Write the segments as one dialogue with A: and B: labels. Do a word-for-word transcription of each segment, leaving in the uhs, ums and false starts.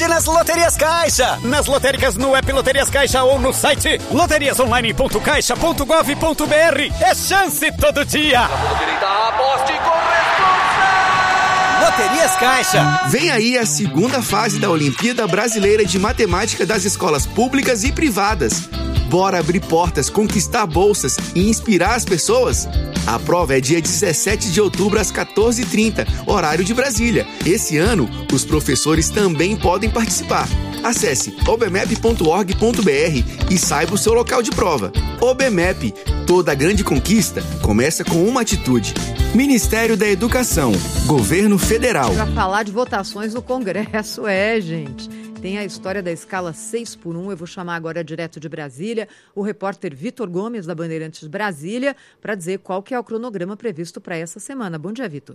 A: sorte nas Loterias Caixa. Nas lotéricas, no app Loterias Caixa ou no site loterias online ponto caixa ponto gov ponto br. É chance todo dia.
B: Aposte com
A: Loterias Caixa.
C: Vem aí a segunda fase da Olimpíada Brasileira de Matemática das escolas públicas e privadas. Bora abrir portas, conquistar bolsas e inspirar as pessoas? A prova é dia dezessete de outubro às quatorze e trinta, horário de Brasília. Esse ano, os professores também podem participar. Acesse obmep ponto org ponto br e saiba o seu local de prova. OBMEP, toda grande conquista começa com uma atitude. Ministério da Educação, Governo Federal.
D: Para falar de votações no Congresso, é, gente. Tem a história da escala seis por um. Eu vou chamar agora direto de Brasília o repórter Vitor Gomes, da Bandeirantes Brasília, para dizer qual que é o cronograma previsto para essa semana. Bom dia, Vitor.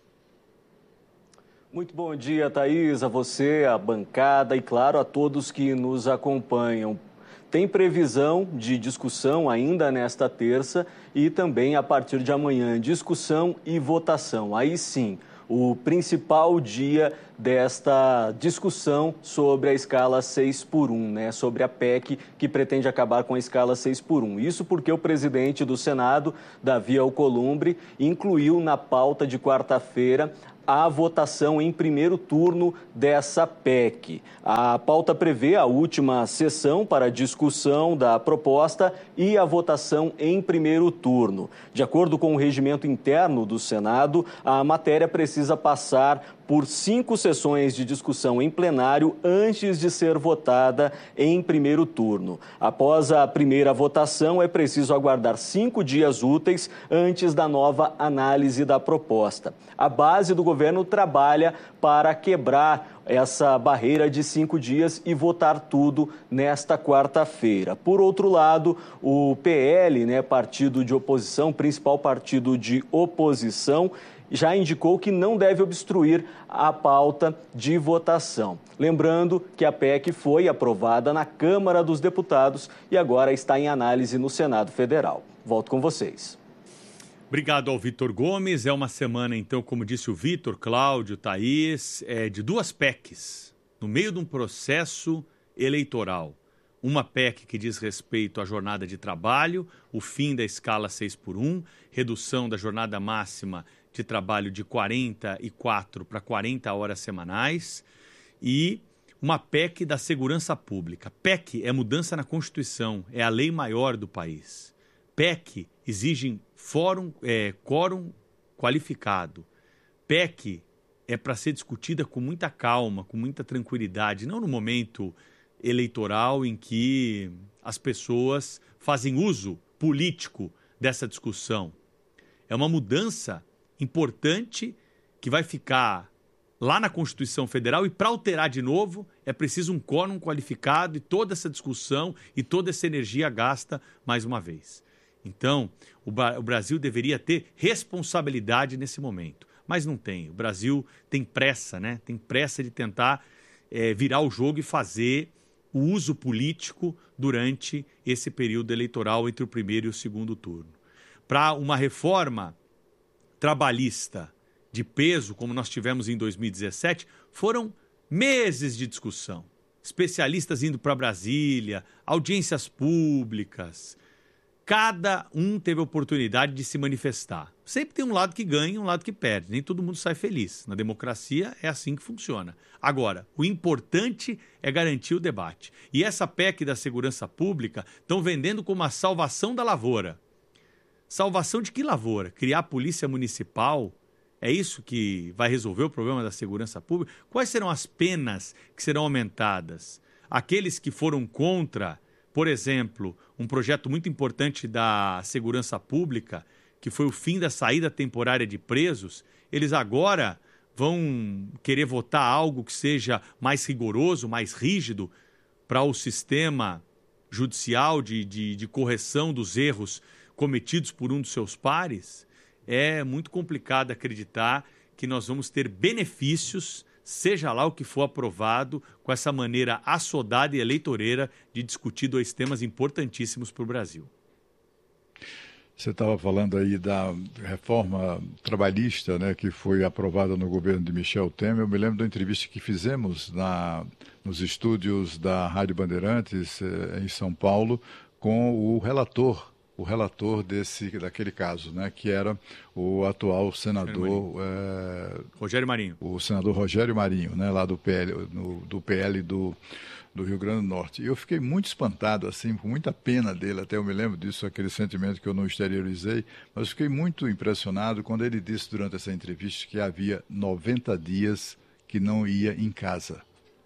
E: Muito bom dia, Thaís, a você, a bancada e, claro, a todos que nos acompanham. Tem previsão de discussão ainda nesta terça e também a partir de amanhã, discussão e votação. Aí sim, o principal dia desta discussão sobre a escala seis por um, né? Sobre a P E C que pretende acabar com a escala seis por um. Isso porque o presidente do Senado, Davi Alcolumbre, incluiu na pauta de quarta-feira a votação em primeiro turno dessa P E C. A pauta prevê a última sessão para discussão da proposta e a votação em primeiro turno. De acordo com o regimento interno do Senado, a matéria precisa passar por cinco sessões de discussão em plenário antes de ser votada em primeiro turno. Após a primeira votação, é preciso aguardar cinco dias úteis antes da nova análise da proposta. A base do governo trabalha para quebrar essa barreira de cinco dias e votar tudo nesta quarta-feira. Por outro lado, o P L, né, partido de oposição, principal partido de oposição, já indicou que não deve obstruir a pauta de votação. Lembrando que a P E C foi aprovada na Câmara dos Deputados e agora está em análise no Senado Federal. Volto com vocês.
F: Obrigado ao Vitor Gomes. É uma semana, então, como disse o Vitor, Cláudio, Thaís, é, de duas P E Cs no meio de um processo eleitoral. Uma P E C que diz respeito à jornada de trabalho, o fim da escala seis por um, redução da jornada máxima de trabalho de quarenta e quatro para quarenta horas semanais e uma P E C da segurança pública. P E C é mudança na Constituição, é a lei maior do país. P E C exige fórum, é, quórum qualificado. P E C é para ser discutida com muita calma, com muita tranquilidade, não no momento eleitoral em que as pessoas fazem uso político dessa discussão. É uma mudança importante que vai ficar lá na Constituição Federal e para alterar de novo é preciso um quórum qualificado e toda essa discussão e toda essa energia gasta mais uma vez. Então, o, ba- o Brasil deveria ter responsabilidade nesse momento, mas não tem. O Brasil tem pressa, né? Tem pressa de tentar é, virar o jogo e fazer o uso político durante esse período eleitoral entre o primeiro e o segundo turno. Para uma reforma trabalhista de peso, como nós tivemos em dois mil e dezessete, foram meses de discussão. Especialistas indo para Brasília, audiências públicas. Cada um teve a oportunidade de se manifestar. Sempre tem um lado que ganha e um lado que perde. Nem todo mundo sai feliz. Na democracia é assim que funciona. Agora, o importante é garantir o debate. E essa P E C da segurança pública estão vendendo como a salvação da lavoura. Salvação de que lavoura? Criar a polícia municipal? É isso que vai resolver o problema da segurança pública? Quais serão as penas que serão aumentadas? Aqueles que foram contra, por exemplo, um projeto muito importante da segurança pública, que foi o fim da saída temporária de presos, eles agora vão querer votar algo que seja mais rigoroso, mais rígido para o sistema judicial de, de, de correção dos erros cometidos por um dos seus pares. É muito complicado acreditar que nós vamos ter benefícios, seja lá o que for aprovado, com essa maneira assodada e eleitoreira de discutir dois temas importantíssimos para o Brasil.
B: Você estava falando aí da reforma trabalhista, né, que foi aprovada no governo de Michel Temer. Eu me lembro da entrevista que fizemos na, nos estúdios da Rádio Bandeirantes, eh, em São Paulo, com o relator, o relator desse, daquele caso, né, que era o atual senador... É,
F: Rogério Marinho.
B: O senador Rogério Marinho, né, lá do P L, no, do P L do... do Rio Grande do Norte. E eu fiquei muito espantado, assim, com muita pena dele, até eu me lembro disso, aquele sentimento que eu não exteriorizei, mas fiquei muito impressionado quando ele disse durante essa entrevista que havia noventa dias que não ia em casa.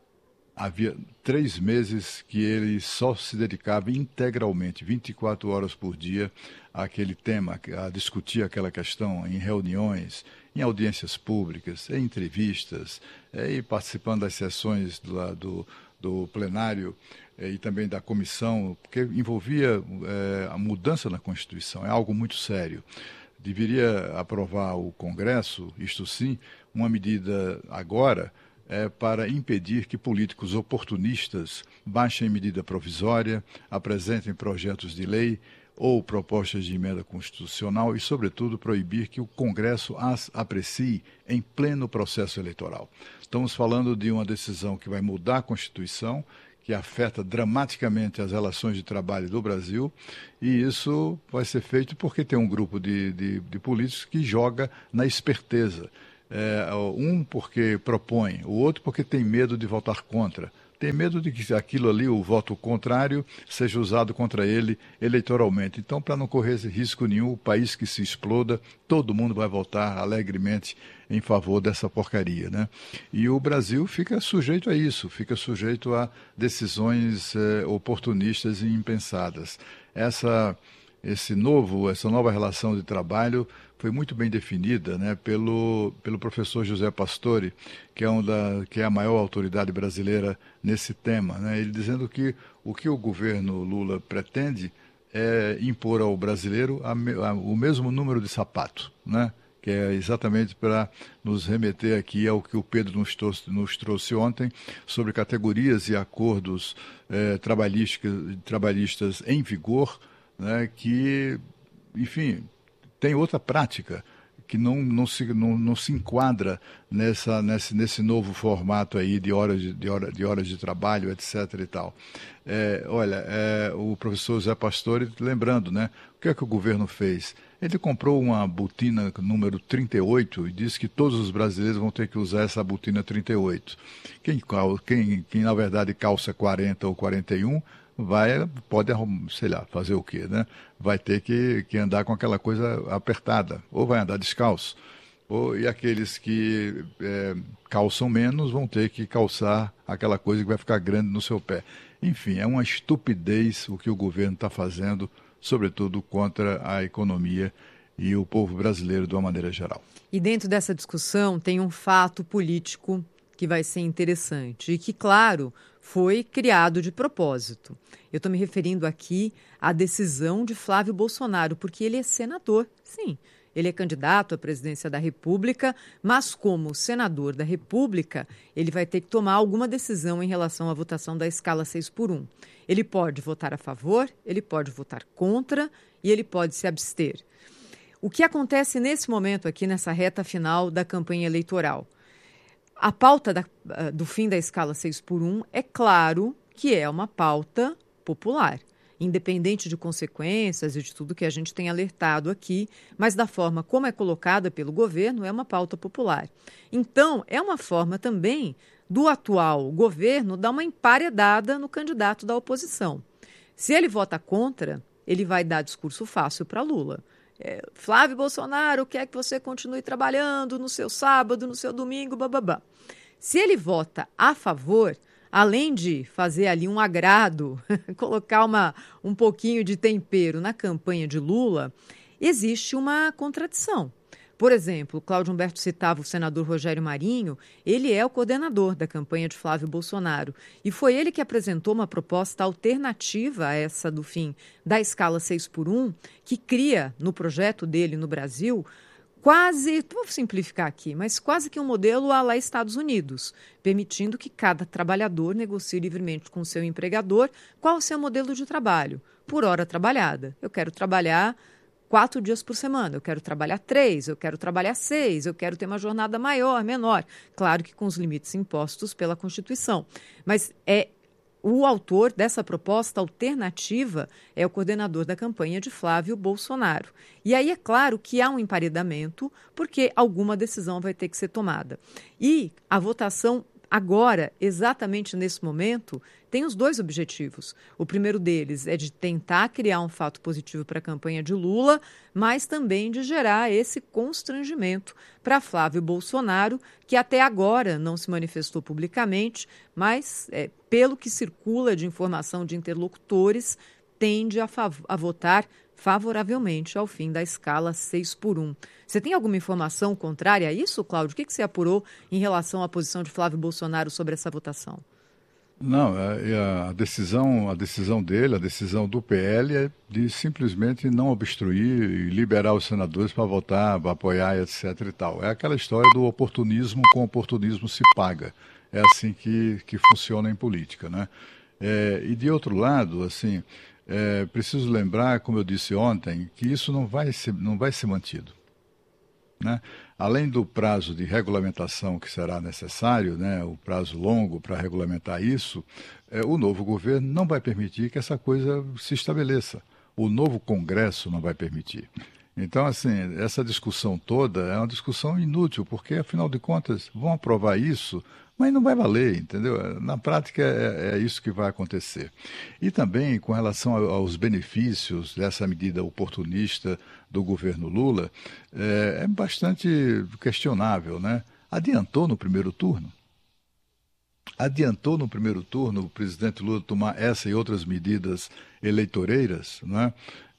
B: Havia três meses que ele só se dedicava integralmente, vinte e quatro horas por dia, àquele tema, a discutir aquela questão em reuniões, em audiências públicas, em entrevistas, e participando das sessões do, do do plenário eh, e também da comissão, porque envolvia eh, a mudança na Constituição, é algo muito sério. Deveria aprovar o Congresso, isto sim, uma medida agora eh, para impedir que políticos oportunistas baixem medida provisória, apresentem projetos de lei ou propostas de emenda constitucional e, sobretudo, proibir que o Congresso as aprecie em pleno processo eleitoral. Estamos falando de uma decisão que vai mudar a Constituição, que afeta dramaticamente as relações de trabalho do Brasil, e isso vai ser feito porque tem um grupo de, de, de políticos que joga na esperteza. É, um porque propõe, o outro porque tem medo de votar contra. Tem medo de que aquilo ali, o voto contrário, seja usado contra ele eleitoralmente. Então, para não correr risco nenhum, o país que se exploda, todo mundo vai votar alegremente em favor dessa porcaria, né? E o Brasil fica sujeito a isso, fica sujeito a decisões eh, oportunistas e impensadas. Essa, esse novo, essa nova relação de trabalho foi muito bem definida, né, pelo, pelo professor José Pastore, que é, um da, que é a maior autoridade brasileira nesse tema, né? Ele dizendo que o que o governo Lula pretende é impor ao brasileiro a, a, o mesmo número de sapato, né? Que é exatamente para nos remeter aqui ao que o Pedro nos trouxe, nos trouxe ontem sobre categorias e acordos eh, trabalhistas, trabalhistas em vigor, né, que, enfim, tem outra prática que não, não, se, não, não se enquadra nessa, nesse, nesse novo formato aí de horas de, de, hora, de, horas de trabalho, etc e tal. É, olha, é, o professor Zé Pastore, lembrando, né, o que é que o governo fez? Ele comprou uma botina número trinta e oito e disse que todos os brasileiros vão ter que usar essa botina trinta e oito. Quem, quem, quem na verdade calça quarenta ou quarenta e um, vai, pode, sei lá, fazer o quê, né? Vai ter que, que andar com aquela coisa apertada, ou vai andar descalço. Ou, e aqueles que é, calçam menos vão ter que calçar aquela coisa que vai ficar grande no seu pé. Enfim, é uma estupidez o que o governo está fazendo, sobretudo contra a economia e o povo brasileiro de uma maneira geral.
D: E dentro dessa discussão tem um fato político que vai ser interessante e que, claro, foi criado de propósito. Eu estou me referindo aqui à decisão de Flávio Bolsonaro, porque ele é senador, sim. Ele é candidato à presidência da República, mas como senador da República, ele vai ter que tomar alguma decisão em relação à votação da escala seis por um. Ele pode votar a favor, ele pode votar contra e ele pode se abster. O que acontece nesse momento aqui, nessa reta final da campanha eleitoral? A pauta da, do fim da escala seis por um é claro que é uma pauta popular, independente de consequências e de tudo que a gente tem alertado aqui, mas da forma como é colocada pelo governo, é uma pauta popular. Então, é uma forma também do atual governo dar uma emparedada no candidato da oposição. Se ele vota contra, ele vai dar discurso fácil para Lula. É, Flávio Bolsonaro quer que você continue trabalhando no seu sábado, no seu domingo, bababá. Se ele vota a favor, além de fazer ali um agrado, colocar uma, um pouquinho de tempero na campanha de Lula, existe uma contradição. Por exemplo, Cláudio Humberto citava o senador Rogério Marinho, ele é o coordenador da campanha de Flávio Bolsonaro e foi ele que apresentou uma proposta alternativa a essa do fim da escala seis por um, que cria no projeto dele no Brasil quase, vou simplificar aqui, mas quase que um modelo à lá Estados Unidos, permitindo que cada trabalhador negocie livremente com o seu empregador qual o seu modelo de trabalho, por hora trabalhada. Eu quero trabalhar quatro dias por semana, eu quero trabalhar três, eu quero trabalhar seis, eu quero ter uma jornada maior, menor. Claro que com os limites impostos pela Constituição. Mas é o autor dessa proposta alternativa é o coordenador da campanha de Flávio Bolsonaro. E aí é claro que há um emparedamento, porque alguma decisão vai ter que ser tomada. E a votação agora, exatamente nesse momento, tem os dois objetivos. O primeiro deles é de tentar criar um fato positivo para a campanha de Lula, mas também de gerar esse constrangimento para Flávio Bolsonaro, que até agora não se manifestou publicamente, mas, é, pelo que circula de informação de interlocutores, tende a, fav- a votar favoravelmente ao fim da escala seis por um. Você tem alguma informação contrária a isso, Cláudio? O que, que você apurou em relação à posição de Flávio Bolsonaro sobre essa votação?
B: Não, a decisão, a decisão dele, a decisão do P L é de simplesmente não obstruir e liberar os senadores para votar, para apoiar, etc e tal. É aquela história do oportunismo com oportunismo se paga. É assim que, que funciona em política, né? É, e de outro lado, assim, é, preciso lembrar, como eu disse ontem, que isso não vai ser, não vai ser mantido, né? Além do prazo de regulamentação que será necessário, né, o prazo longo para regulamentar isso, é, o novo governo não vai permitir que essa coisa se estabeleça. O novo Congresso não vai permitir. Então, assim, essa discussão toda é uma discussão inútil, porque, afinal de contas, vão aprovar isso, mas não vai valer, entendeu? Na prática, é, é isso que vai acontecer. E também, com relação aos benefícios dessa medida oportunista do governo Lula, é, é bastante questionável, né? Adiantou no primeiro turno? Adiantou no primeiro turno o presidente Lula tomar essa e outras medidas eleitoreiras, né?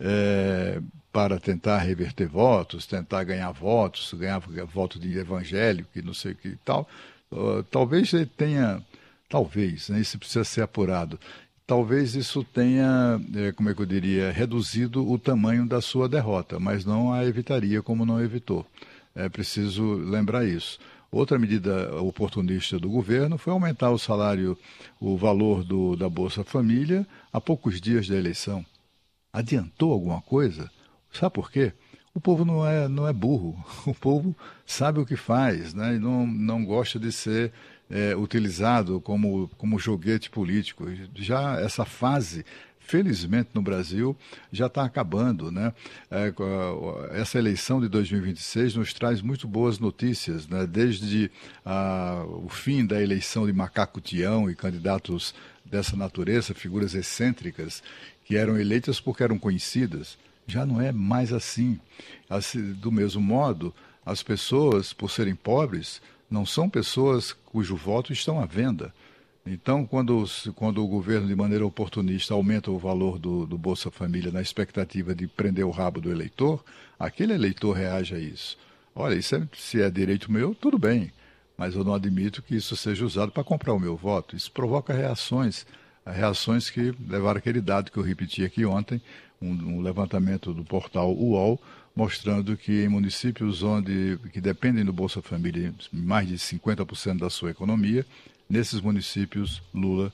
B: É, para tentar reverter votos, tentar ganhar votos, ganhar votos de evangélico e não sei o que e tal. Uh, talvez ele tenha, talvez, né, isso precisa ser apurado, talvez isso tenha, eh, como é que eu diria, reduzido o tamanho da sua derrota, mas não a evitaria como não evitou. É preciso lembrar isso. Outra medida oportunista do governo foi aumentar o salário, o valor do, da Bolsa Família a poucos dias da eleição. Adiantou alguma coisa? Sabe por quê? O povo não é, não é burro, o povo sabe o que faz, né? E não, não gosta de ser é, utilizado como, como joguete político. Já essa fase, felizmente no Brasil, já está acabando, né? É, essa eleição de dois mil e vinte e seis nos traz muito boas notícias, né? Desde ah, o fim da eleição de Macaco Tião e candidatos dessa natureza, figuras excêntricas, que eram eleitas porque eram conhecidas. Já não é mais assim. assim. Do mesmo modo, as pessoas, por serem pobres, não são pessoas cujo voto estão à venda. Então, quando, quando o governo, de maneira oportunista, aumenta o valor do, do Bolsa Família na expectativa de prender o rabo do eleitor, aquele eleitor reage a isso. Olha, isso é, se é direito meu, tudo bem, mas eu não admito que isso seja usado para comprar o meu voto. Isso provoca reações, reações que levaram aquele dado que eu repeti aqui ontem, Um, um levantamento do portal U O L, mostrando que em municípios onde, que dependem do Bolsa Família mais de cinquenta por cento da sua economia, nesses municípios Lula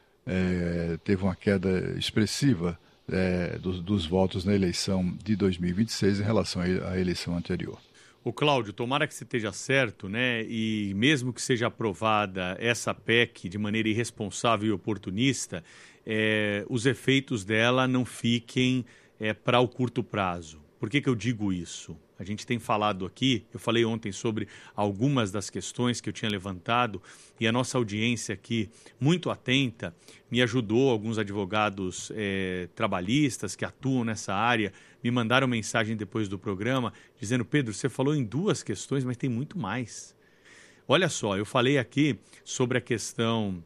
B: é, teve uma queda expressiva é, dos, dos votos na eleição de dois mil e vinte e seis em relação à eleição anterior.
F: Ô Cláudio, tomara que você esteja certo, né? E mesmo que seja aprovada essa P E C de maneira irresponsável e oportunista, é, os efeitos dela não fiquem é, para o curto prazo. Por que que eu digo isso? A gente tem falado aqui, eu falei ontem sobre algumas das questões que eu tinha levantado e a nossa audiência aqui, muito atenta, me ajudou, alguns advogados é, trabalhistas que atuam nessa área, me mandaram mensagem depois do programa, dizendo, Pedro, você falou em duas questões, mas tem muito mais. Olha só, eu falei aqui sobre a questão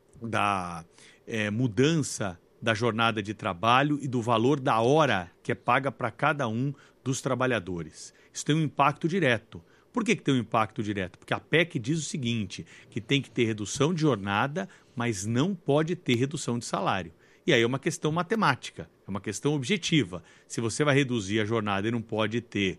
F: da é, mudança da jornada de trabalho e do valor da hora que é paga para cada um dos trabalhadores. Isso tem um impacto direto. Por que que tem um impacto direto? Porque a P E C diz o seguinte, que tem que ter redução de jornada, mas não pode ter redução de salário. E aí é uma questão matemática, é uma questão objetiva. Se você vai reduzir a jornada e não pode ter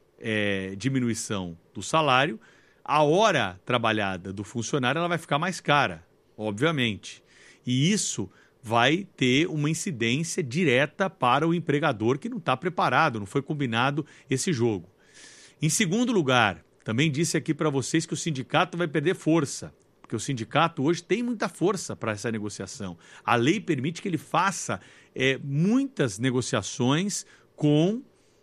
F: é, diminuição do salário, a hora trabalhada do funcionário ela vai ficar mais cara, obviamente. E isso vai ter uma incidência direta para o empregador que não está preparado, não foi combinado esse jogo. Em segundo lugar, também disse aqui para vocês que o sindicato vai perder força, porque o sindicato hoje tem muita força para essa negociação. A lei permite que ele faça é, muitas negociações com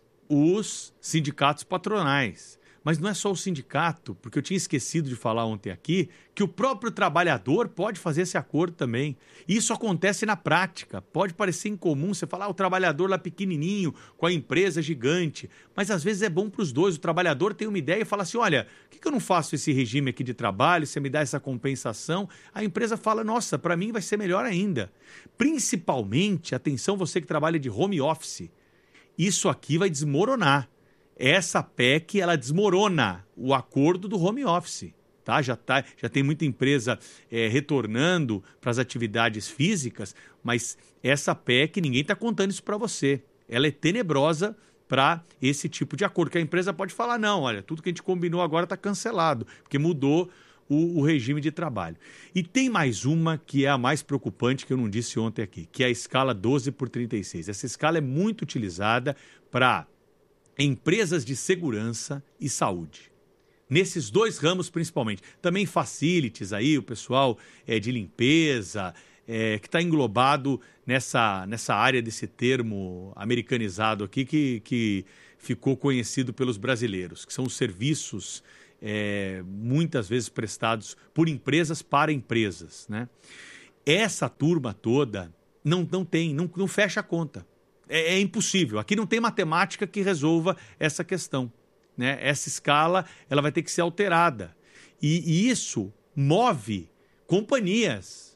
F: os sindicatos patronais. Mas não é só o sindicato, porque eu tinha esquecido de falar ontem aqui, que o próprio trabalhador pode fazer esse acordo também. Isso acontece na prática. Pode parecer incomum você falar ah, o trabalhador lá pequenininho, com a empresa gigante, mas às vezes é bom para os dois. O trabalhador tem uma ideia e fala assim, olha, por que, que eu não faço esse regime aqui de trabalho, você me dá essa compensação? A empresa fala, nossa, para mim vai ser melhor ainda. Principalmente, atenção você que trabalha de home office, isso aqui vai desmoronar. Essa P E C, ela desmorona o acordo do home office, tá? Já, tá, já tem muita empresa é, retornando para as atividades físicas, mas essa P E C, ninguém está contando isso para você. Ela é tenebrosa para esse tipo de acordo, que a empresa pode falar, não, olha, tudo que a gente combinou agora está cancelado, porque mudou o, o regime de trabalho. E tem mais uma que é a mais preocupante, que eu não disse ontem aqui, que é a escala doze por trinta e seis. Essa escala é muito utilizada para empresas de segurança e saúde. Nesses dois ramos principalmente. Também facilities aí, o pessoal é, de limpeza, é, que está englobado nessa, nessa área desse termo americanizado aqui que, que ficou conhecido pelos brasileiros, que são os serviços é, muitas vezes prestados por empresas para empresas, né? Essa turma toda não, não tem, não, não fecha a conta. É, é impossível. Aqui não tem matemática que resolva essa questão, né? Essa escala ela vai ter que ser alterada. E, e isso move companhias.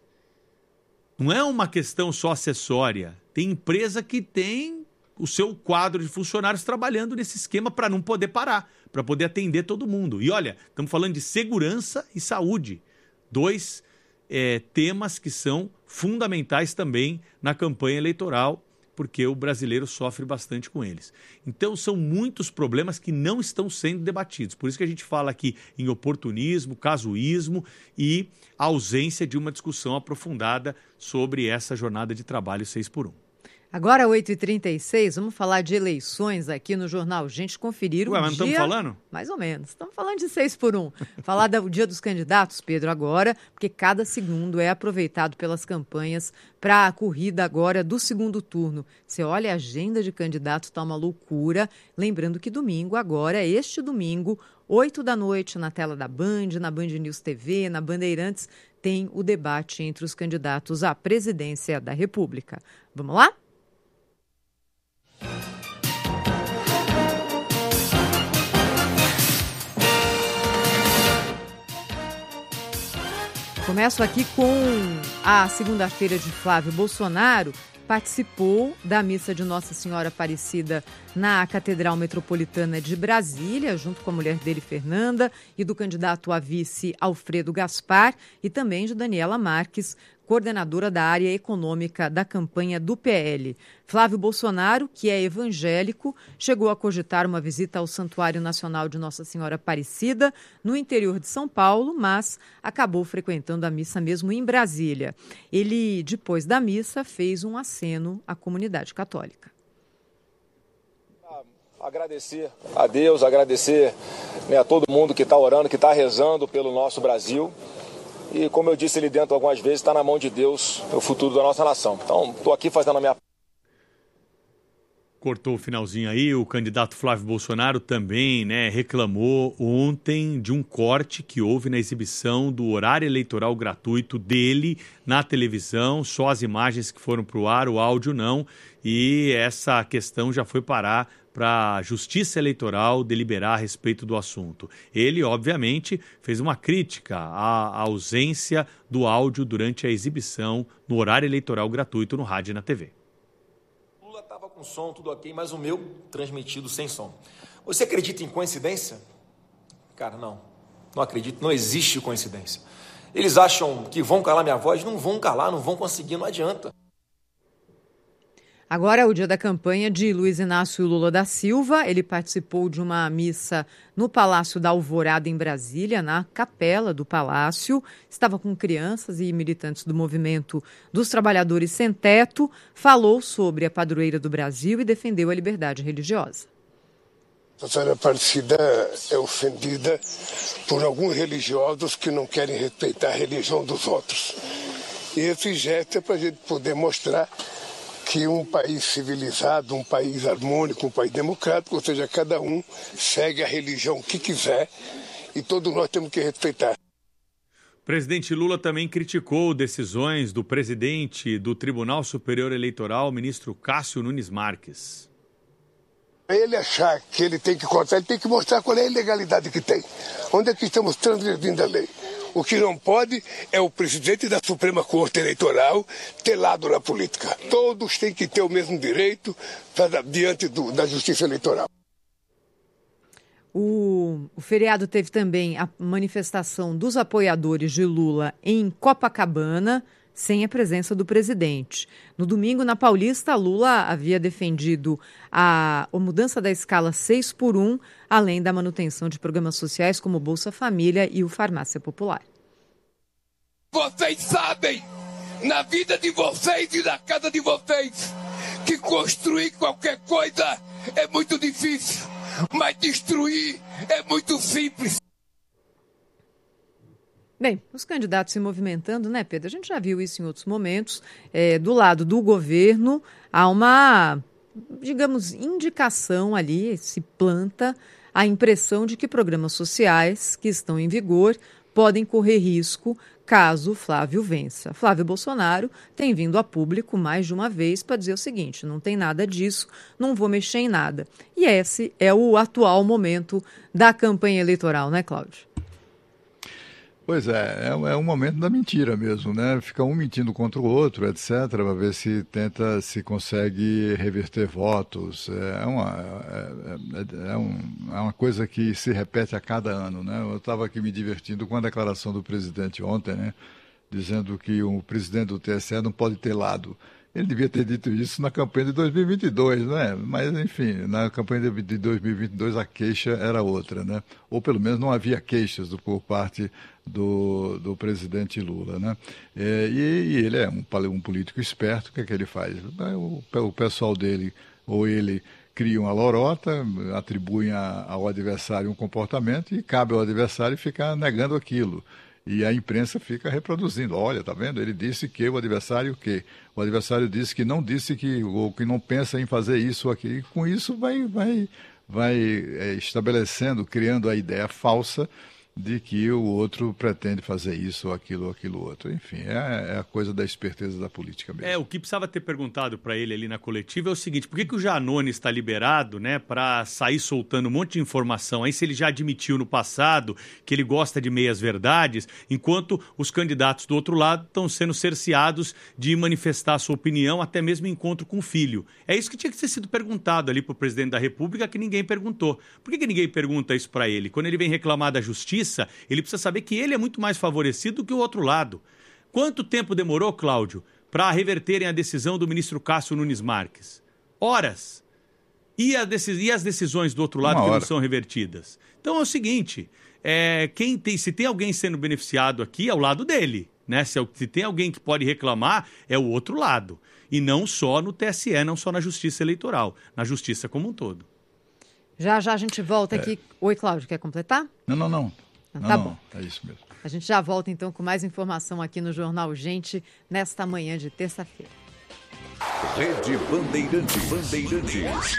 F: Não é uma questão só acessória. Tem empresa que tem o seu quadro de funcionários trabalhando nesse esquema para não poder parar, para poder atender todo mundo. E olha, estamos falando de segurança e saúde. Dois é, temas que são fundamentais também na campanha eleitoral, porque o brasileiro sofre bastante com eles. Então, são muitos problemas que não estão sendo debatidos. Por isso que a gente fala aqui em oportunismo, casuísmo e ausência de uma discussão aprofundada sobre essa jornada de trabalho seis por um.
D: Agora, oito e trinta e seis, vamos falar de eleições aqui no Jornal Gente. Conferir o
F: Ué, mas não
D: dia...
F: estamos falando?
D: Mais ou menos. Estamos falando de seis por um. Falar do dia dos candidatos, Pedro, agora, porque cada segundo é aproveitado pelas campanhas para a corrida agora do segundo turno. Você olha a agenda de candidatos, está uma loucura. Lembrando que domingo, agora, este domingo, oito da noite, na tela da Band, na Band News T V, na Bandeirantes, tem o debate entre os candidatos à presidência da República. Vamos lá? Começo aqui com a segunda-feira de Flávio Bolsonaro. Participou da missa de Nossa Senhora Aparecida na Catedral Metropolitana de Brasília, junto com a mulher dele, Fernanda, e do candidato a vice Alfredo Gaspar, e também de Daniela Marques, coordenadora da área econômica da campanha do P L. Flávio Bolsonaro, que é evangélico, chegou a cogitar uma visita ao Santuário Nacional de Nossa Senhora Aparecida, no interior de São Paulo, mas acabou frequentando a missa mesmo em Brasília. Ele, depois da missa, fez um aceno à comunidade católica.
G: Agradecer a Deus, agradecer, né, a todo mundo que está orando, que está rezando pelo nosso Brasil. E, como eu disse ali dentro algumas vezes, está na mão de Deus o futuro da nossa nação. Então, estou aqui fazendo a minha...
F: Cortou o finalzinho aí, o candidato Flávio Bolsonaro também, né, reclamou ontem de um corte que houve na exibição do horário eleitoral gratuito dele na televisão, só as imagens que foram para o ar, o áudio não, e essa questão já foi parar para a Justiça Eleitoral deliberar a respeito do assunto. Ele, obviamente, fez uma crítica à ausência do áudio durante a exibição no horário eleitoral gratuito no rádio e na T V.
G: Lula estava com som, tudo ok, mas o meu transmitido sem som. Você acredita em coincidência? Cara, não. Não acredito, não existe coincidência. Eles acham que vão calar minha voz? Não vão calar, não vão conseguir, não adianta.
D: Agora é o dia da campanha de Luiz Inácio Lula da Silva. Ele participou de uma missa no Palácio da Alvorada, em Brasília, na capela do palácio. Estava com crianças e militantes do movimento dos trabalhadores sem teto. Falou sobre a padroeira do Brasil e defendeu a liberdade religiosa.
H: A senhora Aparecida é ofendida por alguns religiosos que não querem respeitar a religião dos outros. E esse gesto é para a gente poder mostrar que um país civilizado, um país harmônico, um país democrático, ou seja, cada um segue a religião que quiser e todos nós temos que respeitar.
F: O presidente Lula também criticou decisões do presidente do Tribunal Superior Eleitoral, ministro Cássio Nunes Marques.
H: Ele achar que ele tem que contar, ele tem que mostrar qual é a ilegalidade que tem. Onde é que estamos transgredindo a lei? O que não pode é o presidente da Suprema Corte Eleitoral ter lado na política. Todos têm que ter o mesmo direito pra, diante do, da Justiça Eleitoral.
D: O, o feriado teve também a manifestação dos apoiadores de Lula em Copacabana, sem a presença do presidente. No domingo, na Paulista, Lula havia defendido a, a mudança da escala seis por um, além da manutenção de programas sociais como Bolsa Família e o Farmácia Popular.
H: Vocês sabem, na vida de vocês e na casa de vocês, que construir qualquer coisa é muito difícil, mas destruir é muito simples.
D: Bem, os candidatos se movimentando, né, Pedro? A gente já viu isso em outros momentos. É, do lado do governo, há uma, digamos, indicação ali, se planta a impressão de que programas sociais que estão em vigor podem correr risco caso Flávio vença. Flávio Bolsonaro tem vindo a público mais de uma vez para dizer o seguinte: não tem nada disso, não vou mexer em nada. E esse é o atual momento da campanha eleitoral, né, Cláudio?
B: Pois é, é, é um momento da mentira mesmo, né? Fica um mentindo contra o outro, etcétera, para ver se tenta, se consegue reverter votos. É uma, é, é, um, é uma coisa que se repete a cada ano, né? Eu estava aqui me divertindo com a declaração do presidente ontem, né? Dizendo que o presidente do T S E não pode ter lado. Ele devia ter dito isso na campanha de dois mil e vinte e dois, né? Mas, enfim, na campanha de dois mil e vinte e dois a queixa era outra, né? Ou, pelo menos, não havia queixas do, por parte do, do presidente Lula, né? É, e, e ele é um, um político esperto. O que é que ele faz? O, o pessoal dele, ou ele, cria uma lorota, atribuem a, ao adversário um comportamento e cabe ao adversário ficar negando aquilo. E a imprensa fica reproduzindo. Olha, tá vendo? Ele disse que o adversário o quê? O adversário disse que não disse que, ou que não pensa em fazer isso ou aquilo. E com isso vai, vai, vai é, estabelecendo, criando a ideia falsa de que o outro pretende fazer isso ou aquilo ou aquilo outro. Enfim, é, é a coisa da esperteza da política mesmo.
F: É, o que precisava ter perguntado para ele ali na coletiva é o seguinte: por que, que o Janones está liberado, né, para sair soltando um monte de informação? Aí, se ele já admitiu no passado que ele gosta de meias verdades, enquanto os candidatos do outro lado estão sendo cerceados de manifestar a sua opinião, até mesmo em encontro com o filho. É isso que tinha que ter sido perguntado ali para o presidente da República, que ninguém perguntou. Por que, que ninguém pergunta isso para ele? Quando ele vem reclamar da justiça, ele precisa saber que ele é muito mais favorecido do que o outro lado. Quanto tempo demorou, Cláudio, para reverterem a decisão do ministro Cássio Nunes Marques? Horas. E, a decis... e as decisões do outro lado que não são revertidas? Então é o seguinte, é, quem tem, se tem alguém sendo beneficiado aqui, é o lado dele. Né? Se, se tem alguém que pode reclamar, é o outro lado. E não só no T S E, não só na Justiça Eleitoral, na Justiça como um todo.
D: Já já a gente volta aqui. É. Oi, Cláudio, quer completar?
B: Não, não, não. Não,
D: tá
B: não,
D: bom.
B: É isso mesmo.
D: A gente já volta então com mais informação aqui no Jornal Gente, nesta manhã de terça-feira.
I: Rede Bandeirantes. Bandeirantes.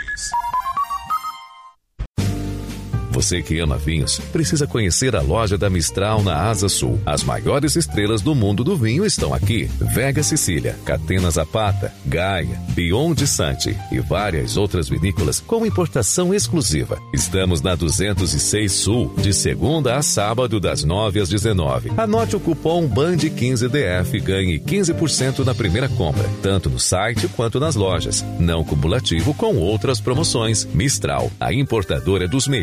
I: Você que ama vinhos, precisa conhecer a loja da Mistral na Asa Sul. As maiores estrelas do mundo do vinho estão aqui. Vega Sicília, Catena Zapata, Gaia, Beyond Sante e várias outras vinícolas com importação exclusiva. Estamos na duzentos e seis Sul, de segunda a sábado, das nove às dezenove. Anote o cupom Band quinze D F e ganhe quinze por cento na primeira compra, tanto no site quanto nas lojas. Não cumulativo com outras promoções. Mistral, a importadora dos melhores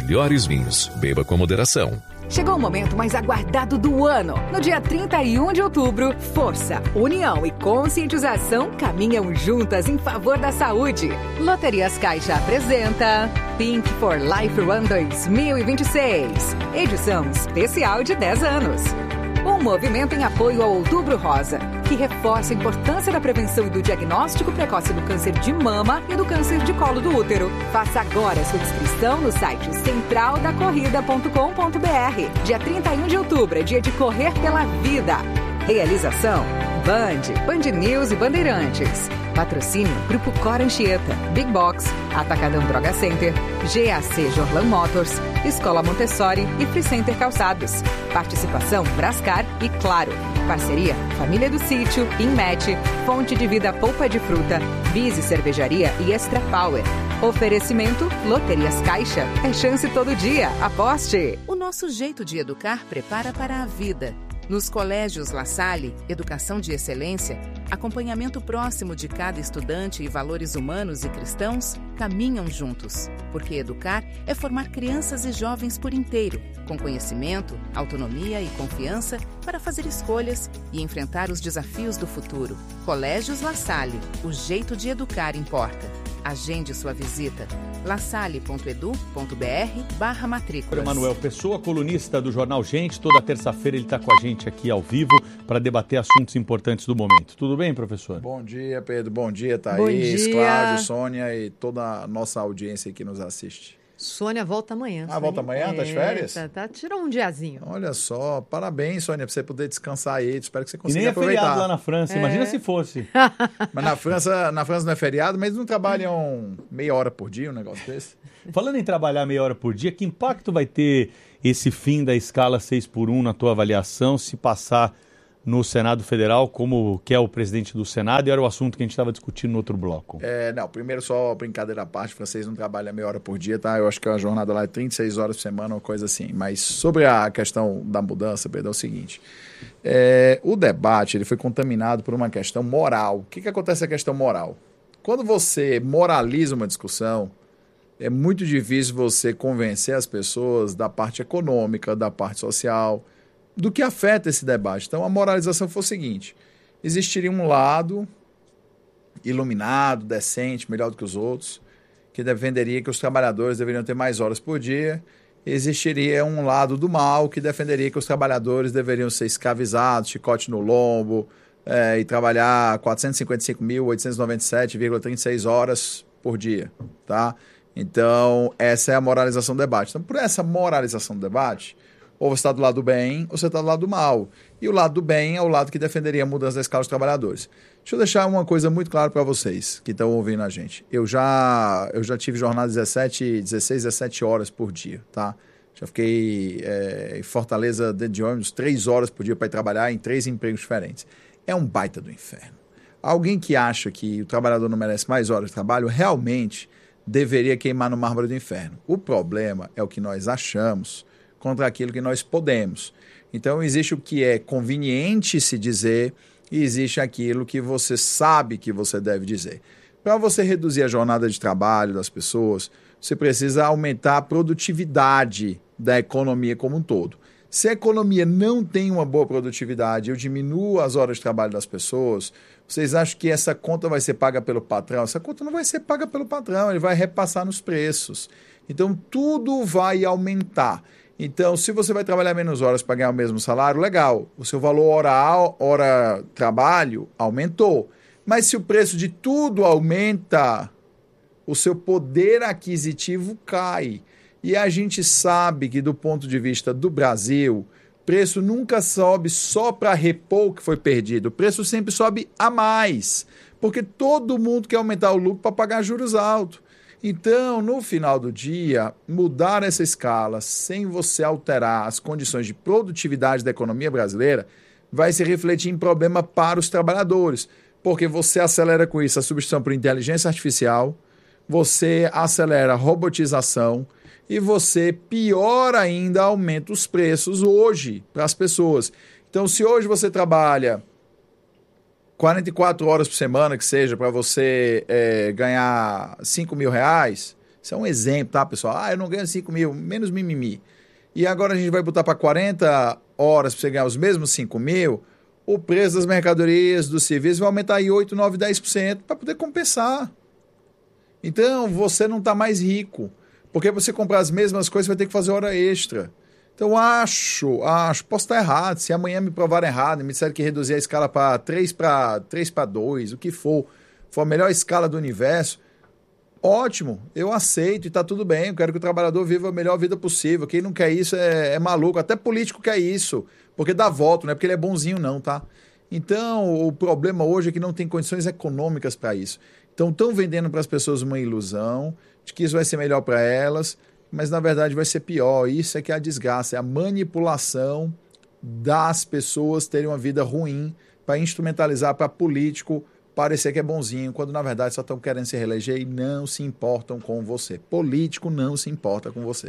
I: melhores vinhos. Beba com moderação.
J: Chegou o momento mais aguardado do ano. No dia trinta e um de outubro, força, união e conscientização caminham juntas em favor da saúde. Loterias Caixa apresenta Pink for Life Run dois mil e vinte e seis, edição especial de dez anos. Um movimento em apoio ao Outubro Rosa, que reforça a importância da prevenção e do diagnóstico precoce do câncer de mama e do câncer de colo do útero. Faça agora a sua inscrição no site central da corrida ponto com ponto b r. Dia trinta e um de outubro é dia de correr pela vida. Realização: Band, Band News e Bandeirantes. Patrocínio: Grupo Cor Anchieta, Big Box, Atacadão Droga Center, G A C Jorlan Motors, Escola Montessori e Free Center Calçados. Participação: Brascar e Claro. Parceria: Família do Sítio, Inmet, Fonte de Vida Polpa de Fruta, Bise Cervejaria e Extra Power. Oferecimento: Loterias Caixa. É chance todo dia. Aposte!
K: O nosso jeito de educar prepara para a vida. Nos colégios La Salle, educação de excelência, acompanhamento próximo de cada estudante e valores humanos e cristãos caminham juntos. Porque educar é formar crianças e jovens por inteiro, com conhecimento, autonomia e confiança para fazer escolhas e enfrentar os desafios do futuro. Colégios La Salle, o jeito de educar importa. Agende sua visita. lasalle ponto edu ponto b r barra matrículas.
F: Manuel Pessoa, colunista do Jornal Gente. Toda terça-feira ele está com a gente aqui ao vivo para debater assuntos importantes do momento. Tudo bem, professor?
L: Bom dia, Pedro. Bom dia, Thaís,
D: Bom dia.
L: Cláudio, Sônia e toda a nossa audiência que nos assiste.
D: Sônia volta amanhã.
L: Ah,
D: Sônia.
L: volta amanhã? Tá de férias?
D: É, tá, tá, tirou um diazinho.
L: Olha só, parabéns, Sônia, pra você poder descansar aí. Espero que você consiga
F: e nem
L: aproveitar.
F: é feriado lá na França, é. Imagina se fosse.
L: Mas na França, na França não é feriado, mas não trabalham meia hora por dia, um negócio desse.
F: Falando em trabalhar meia hora por dia, que impacto vai ter esse fim da escala seis por um na tua avaliação, se passar no Senado Federal, como que é o presidente do Senado, e era o assunto que a gente estava discutindo no outro bloco?
L: É, não, primeiro só brincadeira à parte, o francês não trabalha meia hora por dia, tá? Eu acho que a jornada lá é trinta e seis horas por semana, uma coisa assim. Mas sobre a questão da mudança, Pedro, é o seguinte, é, o debate ele foi contaminado por uma questão moral. O que, que acontece na questão moral? Quando você moraliza uma discussão, é muito difícil você convencer as pessoas da parte econômica, da parte social, do que afeta esse debate. Então, a moralização foi o seguinte, existiria um lado iluminado, decente, melhor do que os outros, que defenderia que os trabalhadores deveriam ter mais horas por dia, existiria um lado do mal que defenderia que os trabalhadores deveriam ser escravizados, chicote no lombo, é, e trabalhar quatrocentos e cinquenta e cinco mil, oitocentos e noventa e sete vírgula trinta e seis horas por dia, tá? Então, essa é a moralização do debate. Então, por essa moralização do debate, ou você está do lado do bem, ou você está do lado do mal. E o lado do bem é o lado que defenderia a mudança da escala dos trabalhadores. Deixa eu deixar uma coisa muito clara para vocês que estão ouvindo a gente. Eu já, eu já tive jornada de dezessete, dezesseis, dezessete horas por dia, tá? Já fiquei é, em Fortaleza dentro de ônibus três horas por dia para ir trabalhar em três empregos diferentes. É um baita do inferno. Alguém que acha que o trabalhador não merece mais horas de trabalho, realmente deveria queimar no mármore do inferno. O problema é o que nós achamos contra aquilo que nós podemos. Então, existe o que é conveniente se dizer e existe aquilo que você sabe que você deve dizer. Para você reduzir a jornada de trabalho das pessoas, você precisa aumentar a produtividade da economia como um todo. Se a economia não tem uma boa produtividade, eu diminuo as horas de trabalho das pessoas, vocês acham que essa conta vai ser paga pelo patrão? Essa conta não vai ser paga pelo patrão, ele vai repassar nos preços. Então, tudo vai aumentar. Então, se você vai trabalhar menos horas para ganhar o mesmo salário, legal. O seu valor hora, hora trabalho aumentou. Mas se o preço de tudo aumenta, o seu poder aquisitivo cai. E a gente sabe que, do ponto de vista do Brasil, preço nunca sobe só para repor o que foi perdido. O preço sempre sobe a mais. Porque todo mundo quer aumentar o lucro para pagar juros altos. Então, no final do dia, mudar essa escala sem você alterar as condições de produtividade da economia brasileira vai se refletir em problema para os trabalhadores, porque você acelera com isso a substituição por inteligência artificial, você acelera a robotização e você, pior ainda, aumenta os preços hoje para as pessoas. Então, se hoje você trabalha quarenta e quatro horas por semana, que seja, para você é, ganhar cinco mil reais, Isso é um exemplo, tá, pessoal? Ah, eu não ganho cinco mil, menos mimimi. E agora a gente vai botar para quarenta horas para você ganhar os mesmos cinco mil, o preço das mercadorias, dos serviços vai aumentar aí oito, nove, dez por cento para poder compensar. Então, você não está mais rico. Porque você comprar as mesmas coisas, vai ter que fazer hora extra. Então, acho, acho, posso estar errado. Se amanhã me provarem errado, me disserem que reduzir a escala para três para dois, o que for, for a melhor escala do universo, ótimo, eu aceito e está tudo bem. Eu quero que o trabalhador viva a melhor vida possível. Quem não quer isso é, é maluco. Até político quer isso, porque dá voto, não é porque ele é bonzinho não, tá? Então, o problema hoje é que não tem condições econômicas para isso. Então, estão vendendo para as pessoas uma ilusão de que isso vai ser melhor para elas, mas na verdade vai ser pior. Isso é que é a desgraça, é a manipulação das pessoas terem uma vida ruim para instrumentalizar para político parecer que é bonzinho, quando na verdade só estão querendo se reeleger e não se importam com você. Político não se importa com você.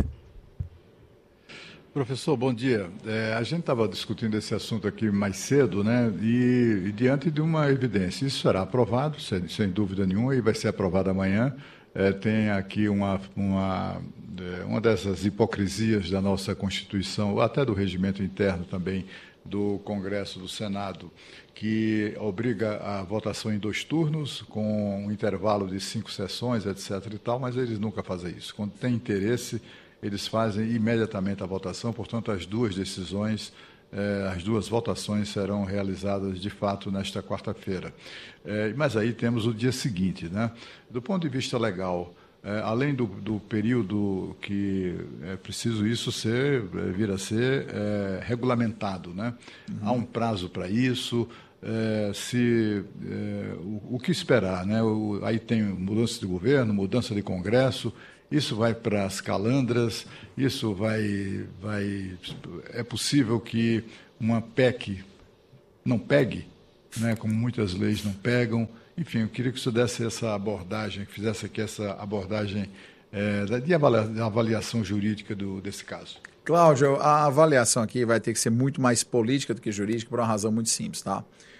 B: Professor, bom dia. É, a gente estava discutindo esse assunto aqui mais cedo, né? E, e diante de uma evidência, isso será aprovado, sem, sem dúvida nenhuma, e vai ser aprovado amanhã. É, tem aqui uma, uma, uma dessas hipocrisias da nossa Constituição, ou até do regimento interno também do Congresso, do Senado, que obriga a votação em dois turnos, com um intervalo de cinco sessões, etc e tal, mas eles nunca fazem isso. Quando tem interesse, eles fazem imediatamente a votação, portanto, as duas decisões, eh, as duas votações serão realizadas, de fato, nesta quarta-feira. Eh, mas aí temos o dia seguinte, né? Do ponto de vista legal, eh, além do, do período que é preciso isso ser, vir a ser eh, regulamentado, né? Uhum. Há um prazo para isso, eh, se, eh, o, o que esperar, né? O, aí tem mudança de governo, mudança de Congresso. Isso vai para as calandras, isso vai, vai... É possível que uma P E C não pegue, né, como muitas leis não pegam. Enfim, eu queria que você desse essa abordagem, que fizesse aqui essa abordagem é, de avaliação jurídica do, desse caso.
L: Cláudio, a avaliação aqui vai ter que ser muito mais política do que jurídica, por uma razão muito simples, tá?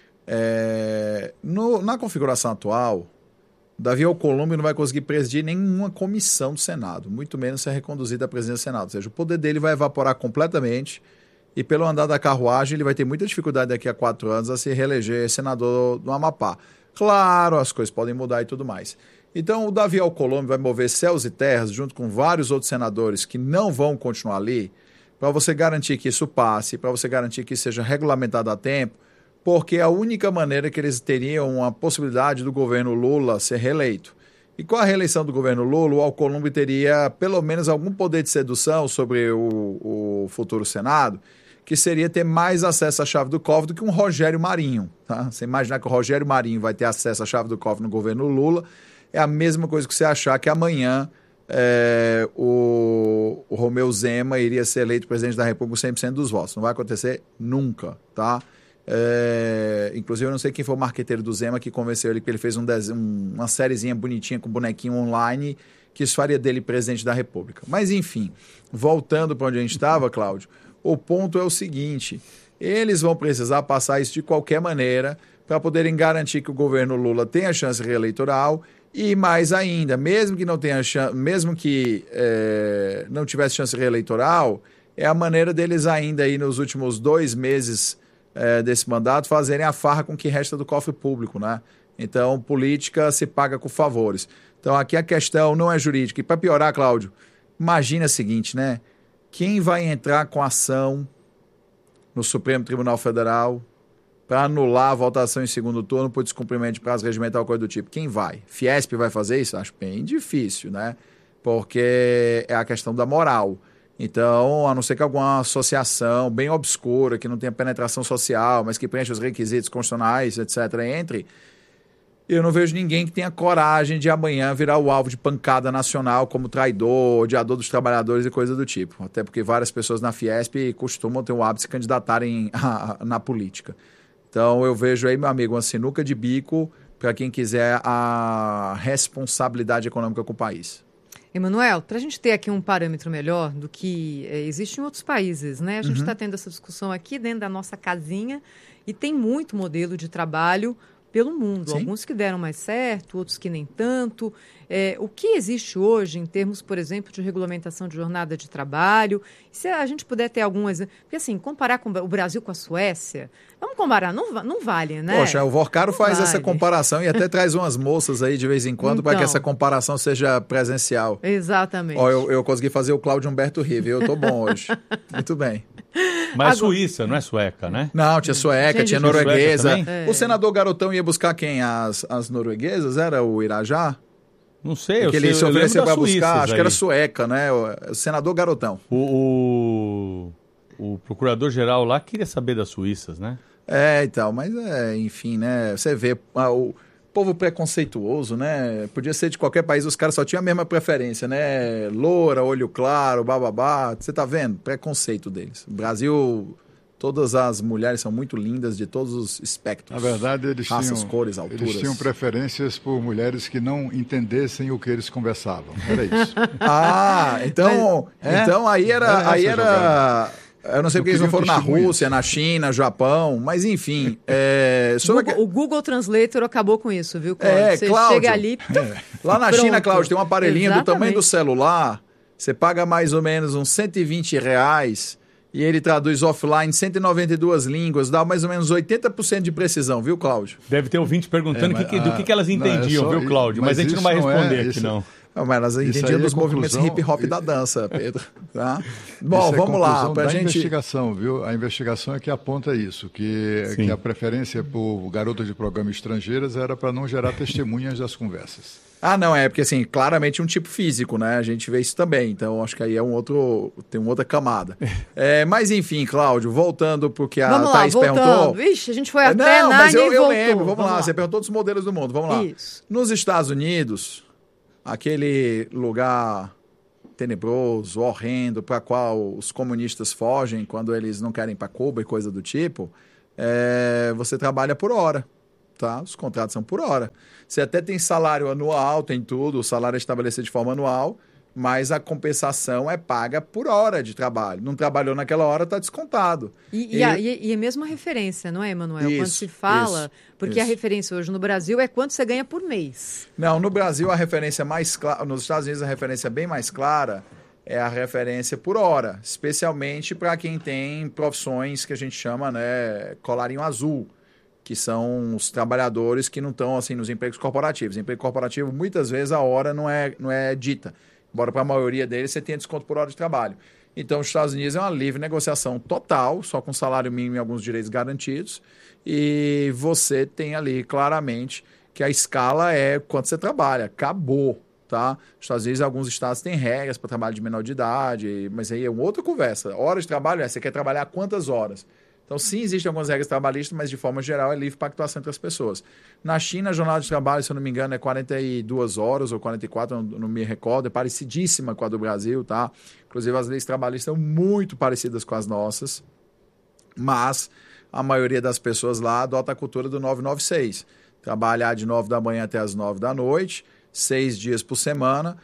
L: É, no, na configuração atual, Davi Alcolumbre não vai conseguir presidir nenhuma comissão do Senado, muito menos ser reconduzido à presidência do Senado. Ou seja, o poder dele vai evaporar completamente e, pelo andar da carruagem, ele vai ter muita dificuldade daqui a quatro anos a se reeleger senador do Amapá. Claro, as coisas podem mudar e tudo mais. Então, o Davi Alcolumbre vai mover céus e terras, junto com vários outros senadores que não vão continuar ali, para você garantir que isso passe, para você garantir que isso seja regulamentado a tempo, porque é a única maneira que eles teriam a possibilidade do governo Lula ser reeleito. E com a reeleição do governo Lula, o Alcolumbre teria pelo menos algum poder de sedução sobre o, o futuro Senado, que seria ter mais acesso à chave do cofre do que um Rogério Marinho. Tá? Você imaginar que o Rogério Marinho vai ter acesso à chave do cofre no governo Lula, é a mesma coisa que você achar que amanhã é, o, o Romeu Zema iria ser eleito presidente da República com cem por cento dos votos. Não vai acontecer nunca, tá? É, inclusive eu não sei quem foi o marqueteiro do Zema que convenceu ele que ele fez um desenho, uma sériezinha bonitinha com bonequinho online que isso faria dele presidente da República. Mas enfim, voltando para onde a gente estava, Cláudio, o ponto é o seguinte: eles vão precisar passar isso de qualquer maneira para poderem garantir que o governo Lula tenha chance reeleitoral e, mais ainda, mesmo que não tenha chance, mesmo que é, não tivesse chance reeleitoral, é a maneira deles ainda aí nos últimos dois meses É, desse mandato, fazerem a farra com o que resta do cofre público, né? Então, política se paga com favores. Então, aqui a questão não é jurídica. E para piorar, Cláudio, imagina o seguinte, né? Quem vai entrar com ação no Supremo Tribunal Federal para anular a votação em segundo turno por descumprimento de prazo regimental, coisa do tipo? Quem vai? Fiesp vai fazer isso? Acho bem difícil, né? Porque é a questão da moral. Então, a não ser que alguma associação bem obscura, que não tenha penetração social, mas que preencha os requisitos constitucionais, etcétera, entre, eu não vejo ninguém que tenha coragem de amanhã virar o alvo de pancada nacional como traidor, odiador dos trabalhadores e coisa do tipo. Até porque várias pessoas na Fiesp costumam ter o hábito de se candidatarem a, a, na política. Então, eu vejo aí, meu amigo, uma sinuca de bico para quem quiser a responsabilidade econômica com o país.
D: Emanuel, para a gente ter aqui um parâmetro melhor do que é, existe em outros países, né? A gente está uhum. tendo essa discussão aqui dentro da nossa casinha e tem muito modelo de trabalho pelo mundo.
L: Sim.
D: Alguns que deram mais certo, outros que nem tanto. É, o que existe hoje em termos, por exemplo, de regulamentação de jornada de trabalho? Se a gente puder ter algumas... Porque, assim, comparar com o Brasil com a Suécia, vamos comparar, não, não vale, né?
L: Poxa, o Vorcaro
D: não
L: faz
D: vale.
L: essa comparação e até traz umas moças aí de vez em quando então, para que essa comparação seja presencial.
D: Exatamente.
L: Ó, eu, eu consegui fazer o Cláudio Humberto rir, viu? Eu tô bom hoje. Muito bem.
F: Mas Agora... Suíça, não é sueca, né?
L: Não, tinha sueca, tinha, tinha norueguesa.
F: É.
L: O senador Garotão ia buscar quem? As, as norueguesas? Era o Irajá?
F: Não sei, eu
L: que ele
F: sei,
L: se ofereceu para buscar, acho
F: aí.
L: que era sueca, né? O, o senador Garotão.
F: O, o, o procurador-geral lá queria saber das suíças, né?
L: É, então, mas é, enfim, né? Você vê ah, o povo preconceituoso, né? Podia ser de qualquer país, os caras só tinham a mesma preferência, né? Loura, olho claro, bababá. Você tá vendo? Preconceito deles. O Brasil... Todas as mulheres são muito lindas de todos os espectros.
B: Na verdade, eles
L: raças,
B: tinham,
L: cores, alturas.
B: Eles tinham preferências por mulheres que não entendessem o que eles conversavam. Era isso.
L: Ah, então,
B: Mas,
L: então é? aí era...
B: era
L: aí era
B: jogada.
L: Eu não sei porque eles não foram na Rússia, na China, Japão, mas enfim. É,
D: sobre... Google, o Google Translator acabou com isso, viu, Cláudio?
L: É,
D: você
L: Cláudio,
D: chega ali...
L: É. Lá na
D: pronto.
L: China, Cláudio, tem um aparelhinho
D: Exatamente.
L: do tamanho do celular, você paga mais ou menos uns cento e vinte reais... E ele traduz offline cento e noventa e duas línguas, dá mais ou menos oitenta por cento de precisão, viu, Cláudio?
F: Deve ter ouvinte perguntando é, mas, que, do que, que elas entendiam, não, é só, viu, Cláudio? Mas, mas a gente não vai responder não é, aqui, não.
L: Não, mas elas entendiam dos movimentos hip-hop da dança, Pedro. Tá? Bom,
B: isso
L: vamos
B: é
L: lá. Pra
B: da
L: gente...
B: investigação, viu? A investigação é que aponta isso, que, que a preferência por garotas de programa estrangeiras era para não gerar testemunhas das conversas.
L: Ah, não, é porque assim, claramente um tipo físico, né? A gente vê isso também, então acho que aí é um outro, tem uma outra camada. É, mas enfim, Cláudio, voltando pro que a
D: vamos
L: Thaís
D: lá, voltando.
L: perguntou.
D: Vixe, a gente foi
L: é,
D: até
L: não,
D: Nárnia
L: mas eu,
D: e
L: eu
D: voltou.
L: lembro, vamos,
D: vamos
L: lá.
D: lá,
L: você perguntou dos modelos do mundo, vamos lá.
D: Isso.
L: Nos Estados Unidos, aquele lugar tenebroso, horrendo, para qual os comunistas fogem quando eles não querem ir para Cuba e coisa do tipo, é, você trabalha por hora. Tá? Os contratos são por hora. Você até tem salário anual, tem tudo, o salário é estabelecido de forma anual, mas a compensação é paga por hora de trabalho. Não trabalhou naquela hora, está descontado.
D: E, e, e... A, e, e a mesma referência, não é, Emanuel?
L: Isso,
D: quando se fala,
L: isso,
D: porque
L: isso.
D: a referência hoje no Brasil é quanto você ganha por mês.
L: Não, no Brasil a referência mais clara, nos Estados Unidos a referência bem mais clara é a referência por hora, especialmente para quem tem profissões que a gente chama, né, colarinho azul, que são os trabalhadores que não estão assim nos empregos corporativos. Emprego corporativo, muitas vezes, a hora não é, não é dita. Embora para a maioria deles você tenha desconto por hora de trabalho. Então, os Estados Unidos é uma livre negociação total, só com salário mínimo e alguns direitos garantidos. E você tem ali, claramente, que a escala é quanto você trabalha. Acabou, tá? Os Estados Unidos, alguns estados têm regras para trabalho de menor de idade, mas aí é uma outra conversa. Hora de trabalho é, você quer trabalhar quantas horas? Então, sim, existem algumas regras trabalhistas, mas, de forma geral, é livre pactuação entre as pessoas. Na China, a jornada de trabalho, se eu não me engano, é quarenta e duas horas ou quarenta e quatro, não, não me recordo, é parecidíssima com a do Brasil, tá? Inclusive, as leis trabalhistas são muito parecidas com as nossas, mas a maioria das pessoas lá adota a cultura do nove nove seis. Trabalhar de nove da manhã até as nove da noite, seis dias por semana,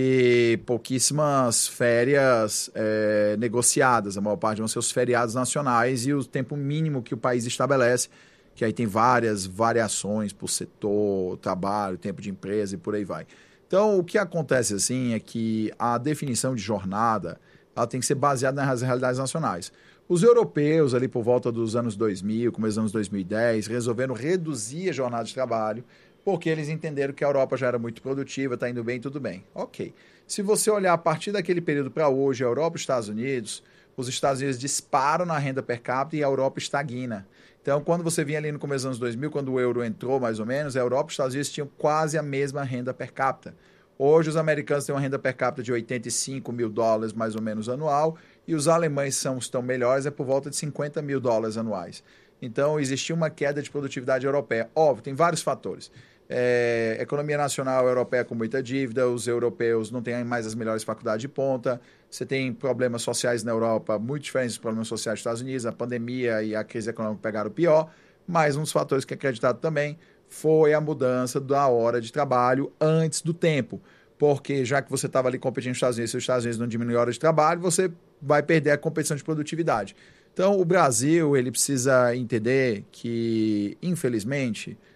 L: e pouquíssimas férias é, negociadas. A maior parte vão ser os feriados nacionais e o tempo mínimo que o país estabelece, que aí tem várias variações por setor, trabalho, tempo de empresa e por aí vai. Então, o que acontece assim é que a definição de jornada ela tem que ser baseada nas realidades nacionais. Os europeus, ali por volta dos anos dois mil, começo dos anos dois mil e dez, resolveram reduzir a jornada de trabalho porque eles entenderam que a Europa já era muito produtiva, está indo bem, tudo bem. Ok. Se você olhar a partir daquele período para hoje, a Europa e os Estados Unidos, os Estados Unidos disparam na renda per capita e a Europa estagna. Então, quando você vinha ali no começo dos anos dois mil, quando o euro entrou mais ou menos, a Europa e os Estados Unidos tinham quase a mesma renda per capita. Hoje, os americanos têm uma renda per capita de oitenta e cinco mil dólares, mais ou menos, anual, e os alemães são, estão melhores, é por volta de cinquenta mil dólares anuais. Então, existiu uma queda de produtividade europeia. Óbvio, tem vários fatores. É, economia nacional europeia com muita dívida, os europeus não têm mais as melhores faculdades de ponta, você tem problemas sociais na Europa muito diferentes dos problemas sociais dos Estados Unidos, a pandemia e a crise econômica pegaram o pior, mas um dos fatores que é acreditado também foi a mudança da hora de trabalho antes do tempo, porque já que você estava ali competindo nos Estados Unidos, se os Estados Unidos não diminuem a hora de trabalho, você vai perder a competição de produtividade. Então, o Brasil ele precisa entender que, infelizmente,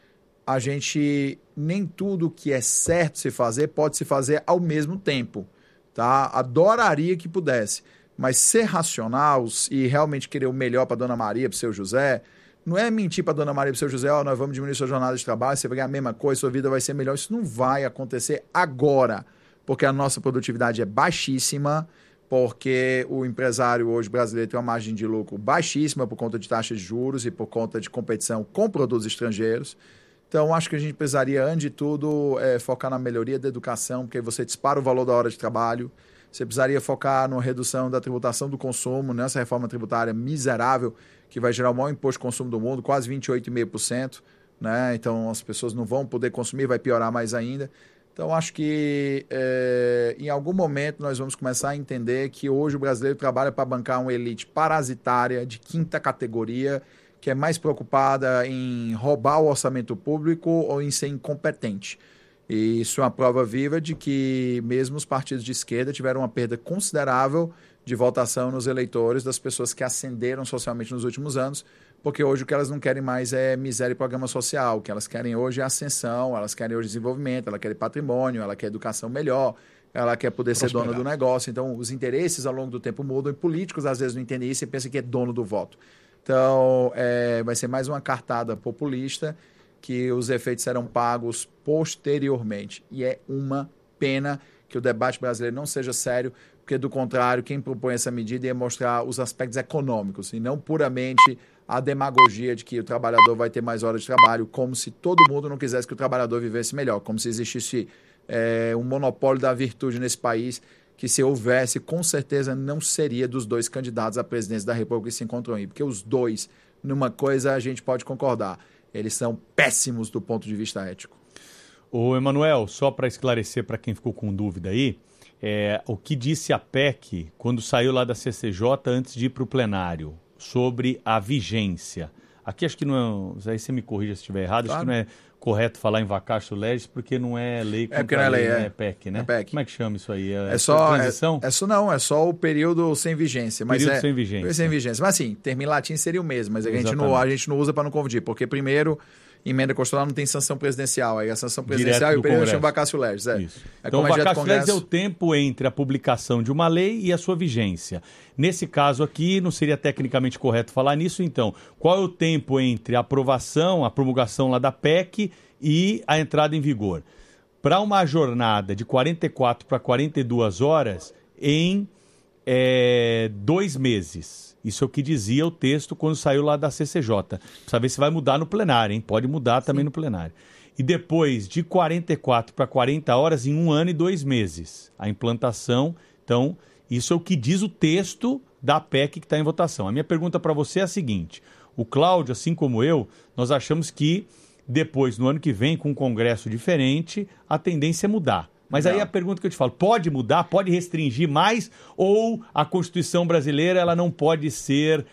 L: a gente, nem tudo que é certo se fazer pode se fazer ao mesmo tempo, tá? Adoraria que pudesse, mas ser racional e realmente querer o melhor para Dona Maria, para o seu José, não é mentir para Dona Maria e para o seu José, ó, oh, nós vamos diminuir sua jornada de trabalho, você vai ganhar a mesma coisa, sua vida vai ser melhor. Isso não vai acontecer agora, porque a nossa produtividade é baixíssima, porque o empresário hoje brasileiro tem uma margem de lucro baixíssima por conta de taxas de juros e por conta de competição com produtos estrangeiros. Então, acho que a gente precisaria, antes de tudo, é, focar na melhoria da educação, porque você dispara o valor da hora de trabalho. Você precisaria focar na redução da tributação do consumo, nessa reforma tributária miserável, que vai gerar o maior imposto de consumo do mundo, quase vinte e oito vírgula cinco por cento. Né? Então, as pessoas não vão poder consumir, vai piorar mais ainda. Então, acho que é, em algum momento nós vamos começar a entender que hoje o brasileiro trabalha para bancar uma elite parasitária de quinta categoria, que é mais preocupada em roubar o orçamento público ou em ser incompetente. E isso é uma prova viva de que mesmo os partidos de esquerda tiveram uma perda considerável de votação nos eleitores das pessoas que ascenderam socialmente nos últimos anos, porque hoje o que elas não querem mais é miséria e programa social, o que elas querem hoje é ascensão, elas querem hoje desenvolvimento, ela quer patrimônio, ela quer educação melhor, ela quer poder ser dona do negócio. Então, os interesses ao longo do tempo mudam e políticos às vezes não entendem isso e pensam que é dono do voto. Então, é, vai ser mais uma cartada populista que os efeitos serão pagos posteriormente. E é uma pena que o debate brasileiro não seja sério, porque, do contrário, quem propõe essa medida ia mostrar os aspectos econômicos e não puramente a demagogia de que o trabalhador vai ter mais horas de trabalho, como se todo mundo não quisesse que o trabalhador vivesse melhor, como se existisse é, um monopólio da virtude nesse país, que se houvesse, com certeza não seria dos dois candidatos à presidência da República que se encontram aí, porque os dois, numa coisa a gente pode concordar, eles são péssimos do ponto de vista ético.
F: Ô, Emanuel, só para esclarecer para quem ficou com dúvida aí, é, o que disse a P E C quando saiu lá da C C J antes de ir para o plenário, sobre a vigência. Aqui acho que não é, aí você me corrija se estiver errado, claro. Acho que não é correto falar em vacatio legis, porque não é lei contra é porque não é lei, lei, é. É P E C, né? É P E C. Como é que chama isso aí? É,
L: é só
F: transição?
L: É, é só não, é só o período sem vigência. Mas
F: período
L: é,
F: sem vigência.
L: Sem vigência. Mas assim, termo em latim seria o mesmo, mas a gente, não, a gente não usa para não confundir, porque primeiro, emenda constitucional não tem sanção presidencial, aí a sanção presidencial e o período chama vacatio legis. É.
F: Isso. É então, o vacatio legis é o tempo entre a publicação de uma lei e a sua vigência. Nesse caso aqui, não seria tecnicamente correto falar nisso, então. Qual é o tempo entre a aprovação, a promulgação lá da P E C e a entrada em vigor? Para uma jornada de quarenta e quatro para quarenta e duas horas em é, dois meses. Isso é o que dizia o texto quando saiu lá da C C J. Precisa ver se vai mudar no plenário, hein? Pode mudar Sim. também no plenário. E depois, de quarenta e quatro para quarenta horas, em um ano e dois meses. A implantação, então, isso é o que diz o texto da P E C que está em votação. A minha pergunta para você é a seguinte. O Cláudio, assim como eu, nós achamos que depois, no ano que vem, com um congresso diferente, a tendência é mudar. Mas não. Aí a pergunta que eu te falo, pode mudar, pode restringir mais, ou a Constituição brasileira ela não pode ser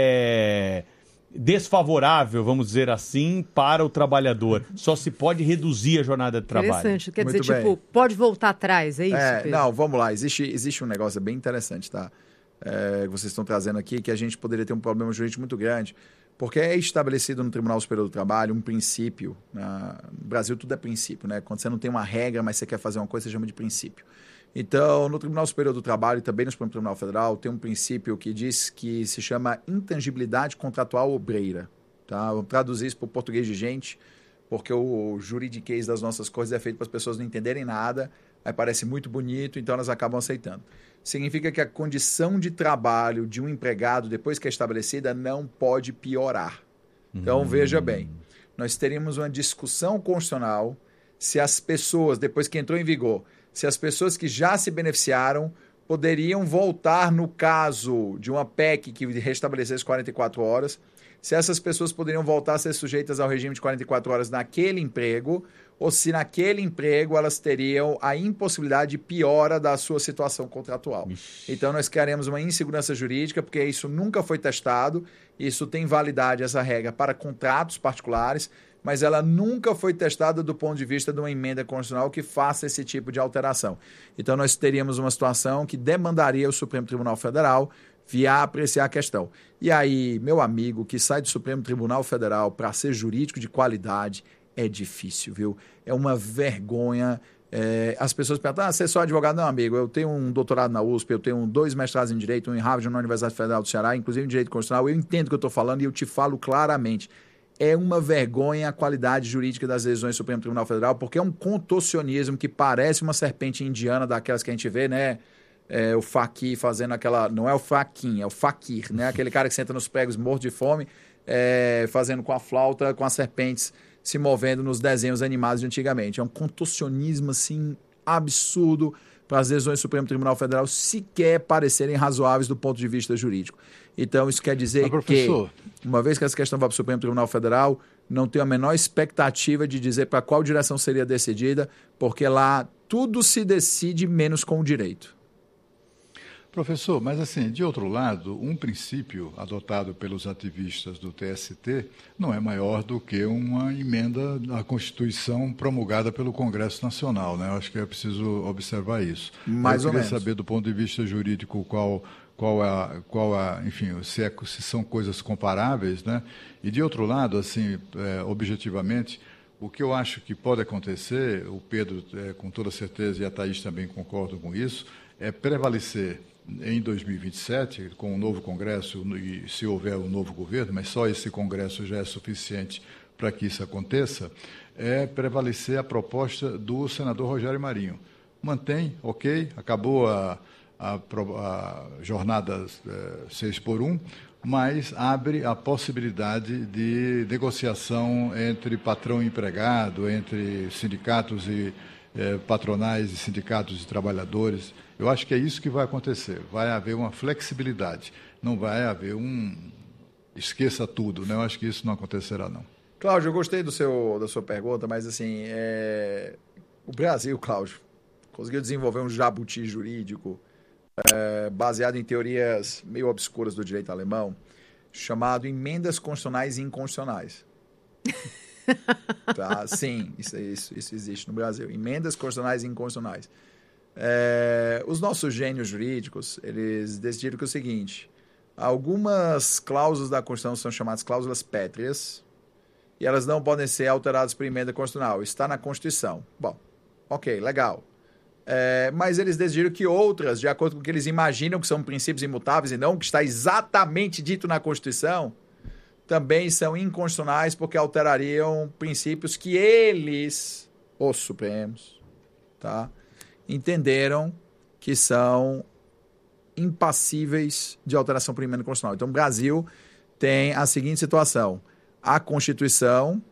F: é, desfavorável, vamos dizer assim, para o trabalhar? Só se pode reduzir a jornada de trabalho.
D: Interessante, quer
L: Muito
D: dizer,
L: bem.
D: tipo, pode voltar atrás, é isso?
L: É,
D: Pedro?
L: não, vamos lá, existe, existe um negócio bem interessante, tá? É, que vocês estão trazendo aqui, que a gente poderia ter um problema jurídico muito grande, porque é estabelecido no Tribunal Superior do Trabalho um princípio, né? No Brasil tudo é princípio, né? Quando você não tem uma regra, mas você quer fazer uma coisa, você chama de princípio. Então, no Tribunal Superior do Trabalho e também no Supremo Tribunal Federal, tem um princípio que diz que se chama intangibilidade contratual obreira. Tá? Vou traduzir isso para o português de gente, porque o juridiquês das nossas coisas é feito para as pessoas não entenderem nada, aí parece muito bonito, então elas acabam aceitando. Significa que a condição de trabalho de um empregado, depois que é estabelecida, não pode piorar. Então, hum. veja bem, nós teríamos uma discussão constitucional se as pessoas, depois que entrou em vigor, se as pessoas que já se beneficiaram poderiam voltar no caso de uma P E C que restabelecesse quarenta e quatro horas, se essas pessoas poderiam voltar a ser sujeitas ao regime de quarenta e quatro horas naquele emprego, ou se naquele emprego elas teriam a impossibilidade de piora da sua situação contratual. Ixi. Então, nós queremos uma insegurança jurídica, porque isso nunca foi testado, isso tem validade, essa regra, para contratos particulares, mas ela nunca foi testada do ponto de vista de uma emenda constitucional que faça esse tipo de alteração. Então, nós teríamos uma situação que demandaria o Supremo Tribunal Federal via apreciar a questão. E aí, meu amigo, que sai do Supremo Tribunal Federal para ser jurídico de qualidade é difícil, viu? É uma vergonha. É, as pessoas perguntam, ah, você é só advogado? Não, amigo, eu tenho um doutorado na U S P, eu tenho dois mestrados em Direito, um em Harvard, na Universidade Federal do Ceará, inclusive em Direito Constitucional. Eu entendo o que eu estou falando e eu te falo claramente. É uma vergonha a qualidade jurídica das decisões do Supremo Tribunal Federal, porque é um contorcionismo que parece uma serpente indiana daquelas que a gente vê, né? É, o faqui fazendo aquela... Não é o faquin, é o faquir, né? Aquele cara que senta nos pregos morto de fome, é, fazendo com a flauta, com as serpentes se movendo nos desenhos animados de antigamente. É um contorcionismo, assim, absurdo para as decisões do Supremo Tribunal Federal sequer parecerem razoáveis do ponto de vista jurídico. Então, isso quer dizer
B: Mas, professor...
L: que, uma vez que essa questão vai para o Supremo Tribunal Federal, não tenho a menor expectativa de dizer para qual direção seria decidida, porque lá tudo se decide menos com o direito.
B: Professor, mas assim, de outro lado, um princípio adotado pelos ativistas do T S T não é maior do que uma emenda à Constituição promulgada pelo Congresso Nacional, né? Eu acho que é preciso observar isso.
L: Mais ou menos.
B: Eu queria saber, do ponto de vista jurídico, qual, qual, a, qual a, enfim, se, é, se são coisas comparáveis, né? E de outro lado, assim, é, objetivamente, o que eu acho que pode acontecer, o Pedro, é, com toda certeza, e a Thaís também concordam com isso, é prevalecer em dois mil e vinte e sete, com o novo Congresso, e se houver um novo governo, mas só esse Congresso já é suficiente para que isso aconteça, é prevalecer a proposta do senador Rogério Marinho. Mantém, ok, acabou a, a, a jornada é, seis por um, mas abre a possibilidade de negociação entre patrão e empregado, entre sindicatos e é, patronais e sindicatos de trabalhadores. Eu acho que é isso que vai acontecer. Vai haver uma flexibilidade. Não vai haver um esqueça tudo, né? Eu acho que isso não acontecerá, não.
L: Cláudio, eu gostei do seu, da sua pergunta, mas assim, é... o Brasil, Cláudio, conseguiu desenvolver um jabuti jurídico é, baseado em teorias meio obscuras do direito alemão, chamado emendas constitucionais e inconstitucionais. Tá? Sim, isso, isso, isso existe no Brasil. Emendas constitucionais e inconstitucionais. É, os nossos gênios jurídicos, eles decidiram que é o seguinte: algumas cláusulas da Constituição são chamadas cláusulas pétreas e elas não podem ser alteradas por emenda constitucional. Está na Constituição. Bom, ok, legal. É, mas eles decidiram que outras, de acordo com o que eles imaginam que são princípios imutáveis e não o que está exatamente dito na Constituição, também são inconstitucionais porque alterariam princípios que eles, os Supremos, tá, entenderam que são impassíveis de alteração por emenda constitucional. Então, o Brasil tem a seguinte situação: a Constituição,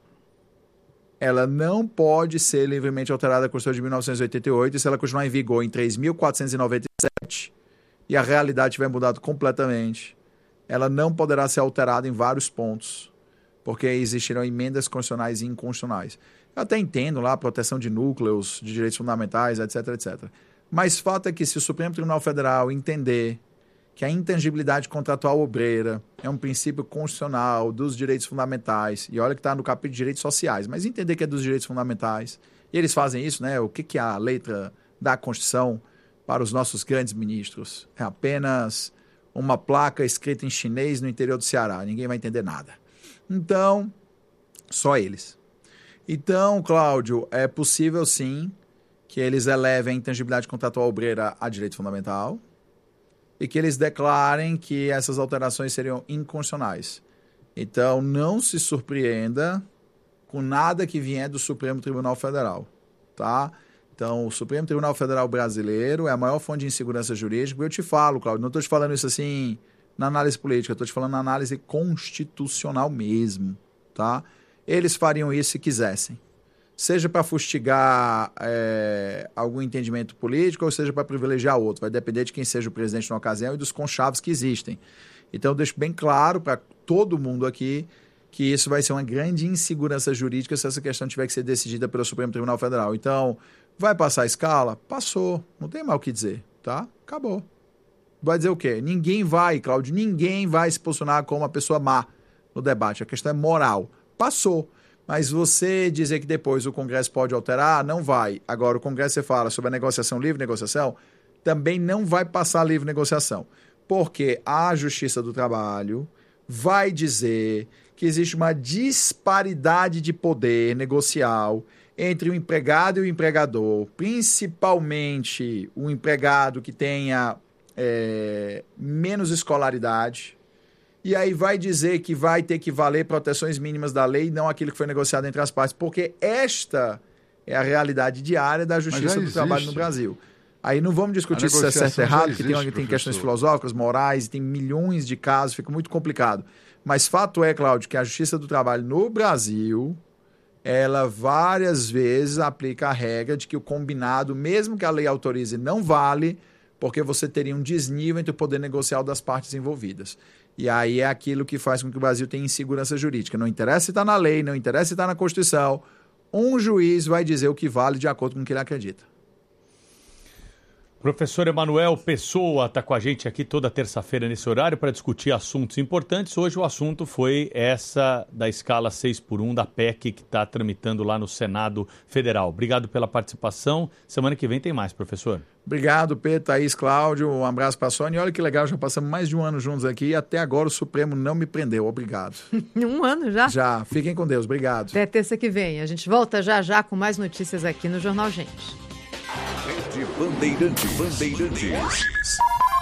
L: ela não pode ser livremente alterada a Constituição de mil novecentos e oitenta e oito, e se ela continuar em vigor em três mil quatrocentos e noventa e sete e a realidade tiver mudado completamente, ela não poderá ser alterada em vários pontos, porque existirão emendas constitucionais e inconstitucionais. Eu até entendo lá a proteção de núcleos, de direitos fundamentais, etc, etcétera. Mas fato é que se o Supremo Tribunal Federal entender que a intangibilidade contratual obreira é um princípio constitucional dos direitos fundamentais, e olha que está no capítulo de direitos sociais, mas entender que é dos direitos fundamentais, e eles fazem isso, né? O que, que é a letra da Constituição para os nossos grandes ministros? É apenas uma placa escrita em chinês no interior do Ceará, ninguém vai entender nada. Então, só eles. Então, Cláudio, é possível sim que eles elevem a intangibilidade contratual obreira a direito fundamental e que eles declarem que essas alterações seriam inconstitucionais. Então, não se surpreenda com nada que vier do Supremo Tribunal Federal, tá? Então, o Supremo Tribunal Federal brasileiro é a maior fonte de insegurança jurídica. Eu te falo, Cláudio, não estou te falando isso assim na análise política, estou te falando na análise constitucional mesmo, tá? Eles fariam isso se quisessem. Seja para fustigar é, algum entendimento político ou seja para privilegiar outro. Vai depender de quem seja o presidente na ocasião e dos conchavos que existem. Então, eu deixo bem claro para todo mundo aqui que isso vai ser uma grande insegurança jurídica se essa questão tiver que ser decidida pelo Supremo Tribunal Federal. Então, vai passar a escala? Passou. Não tem mal o que dizer, tá? Acabou. Vai dizer o quê? Ninguém vai, Cláudio, ninguém vai se posicionar como uma pessoa má no debate. A questão é moral. Passou. Mas você dizer que depois o Congresso pode alterar, não vai. Agora, o Congresso, você fala sobre a negociação, livre negociação, também não vai passar livre negociação. Porque a Justiça do Trabalho vai dizer que existe uma disparidade de poder negocial entre o empregado e o empregador, principalmente o empregado que tenha é, menos escolaridade, e aí vai dizer que vai ter que valer proteções mínimas da lei e não aquilo que foi negociado entre as partes, porque esta é a realidade diária da justiça do trabalho no Brasil. Aí não vamos discutir se é certo ou errado, porque tem, tem questões filosóficas, morais, tem milhões de casos, fica muito complicado. Mas fato é, Cláudio, que a justiça do trabalho no Brasil, ela várias vezes aplica a regra de que o combinado, mesmo que a lei autorize, não vale, porque você teria um desnível entre o poder negocial das partes envolvidas. E aí é aquilo que faz com que o Brasil tenha insegurança jurídica. Não interessa se está na lei, não interessa se está na Constituição, um juiz vai dizer o que vale de acordo com o que ele acredita.
F: Professor Emanuel Pessoa está com a gente aqui toda terça-feira nesse horário para discutir assuntos importantes. Hoje o assunto foi essa da escala seis por um da P E C que está tramitando lá no Senado Federal. Obrigado pela participação. Semana que vem tem mais, professor.
L: Obrigado, Pedro, Thaís, Cláudio. Um abraço para a Sônia. Olha que legal, já passamos mais de um ano juntos aqui e até agora o Supremo não me prendeu. Obrigado.
D: Um ano já?
L: Já. Fiquem com Deus. Obrigado.
D: Até terça que vem. A gente volta já já com mais notícias aqui no Jornal Gente.
I: Rede Bandeirantes. Bandeirantes.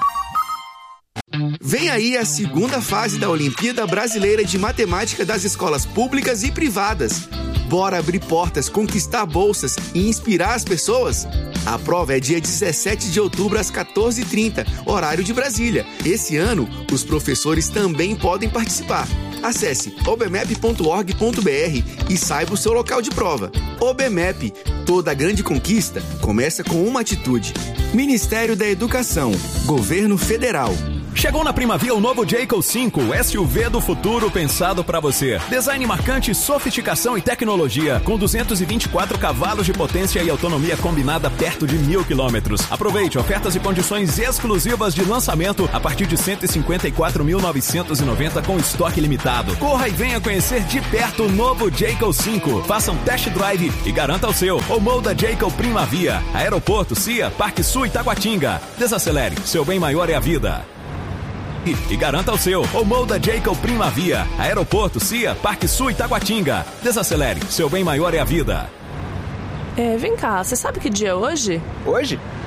C: Vem aí a segunda fase da Olimpíada Brasileira de Matemática das escolas públicas e privadas. Bora abrir portas, conquistar bolsas e inspirar as pessoas? A prova é dia dezessete de outubro às quatorze e trinta, horário de Brasília. Esse ano, os professores também podem participar. Acesse obmep ponto org ponto br e saiba o seu local de prova. OBMEP, toda grande conquista começa com uma atitude. Ministério da Educação, Governo Federal.
M: Chegou na Primavia o novo Jayco cinco, o S U V do futuro pensado para você. Design marcante, sofisticação e tecnologia, com duzentos e vinte e quatro cavalos de potência e autonomia combinada perto de mil quilômetros. Aproveite ofertas e condições exclusivas de lançamento a partir de cento e cinquenta e quatro mil novecentos e noventa com estoque limitado. Corra e venha conhecer de perto o novo Jayco cinco. Faça um test drive e garanta o seu. Ou molda Jayco Primavia. Aeroporto, C I A, Parque Sul e Taguatinga. Desacelere, seu bem maior é a vida. E garanta o seu. Ou molda Jayco Primavia. Aeroporto, C I A, Parque Sul e Taguatinga. Desacelere, seu bem maior é a vida.
N: É, vem cá, você sabe que dia é hoje?
O: Hoje?